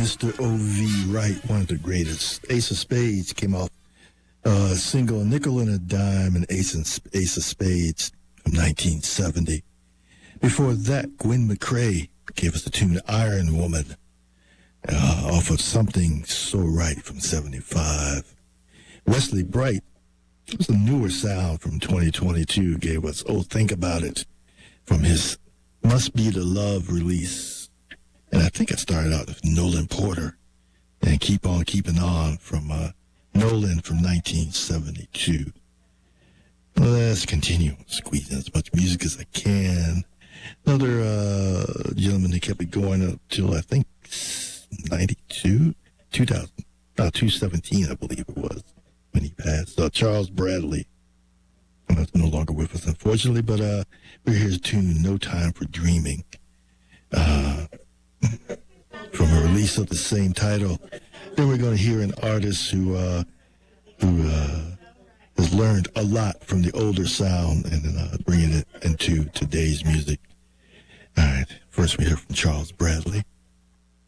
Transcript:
Mr. O.V. Wright, one of the greatest. Ace of Spades came off single Nickel and a Dime and Ace of Spades from 1970. Before that, Gwen McCrae gave us the tune Iron Woman off of Something So Right from 75. Wesley Bright, it was a newer sound from 2022, gave us Oh Think About It from his Must Be the Love release. And I think it started out with Nolan Porter and Keep On Keeping On from Nolan from 1972. Let's continue. Squeeze in as much music as I can. Another gentleman that kept it going up till I think 92, 217, I believe it was, when he passed. Charles Bradley. That's no longer with us, unfortunately, but we're here to tune No Time for Dreaming from a release of the same title. Then we're going to hear an artist who has learned a lot from the older sound and then bringing it into today's music. All right, first we hear from Charles Bradley.